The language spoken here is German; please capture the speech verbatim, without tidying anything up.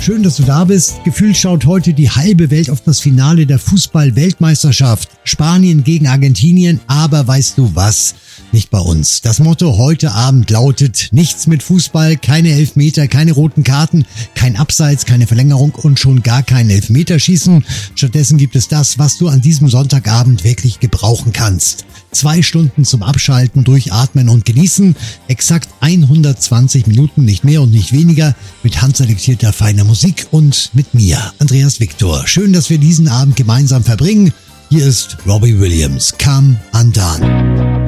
Schön, dass du da bist. Gefühlt schaut heute die halbe Welt auf das Finale der Fußball-Weltmeisterschaft. Spanien gegen Argentinien, aber weißt du was? Nicht bei uns. Das Motto heute Abend lautet: nichts mit Fußball, keine Elfmeter, keine roten Karten, kein Abseits, keine Verlängerung und schon gar kein Elfmeterschießen. Stattdessen gibt es das, was du an diesem Sonntagabend wirklich gebrauchen kannst. Zwei Stunden zum Abschalten, Durchatmen und Genießen. Exakt hundertzwanzig Minuten, nicht mehr und nicht weniger, mit handselektierter feiner Musik und mit mir, Andreas Victor. Schön, dass wir diesen Abend gemeinsam verbringen. Hier ist Robbie Williams, Come Undone.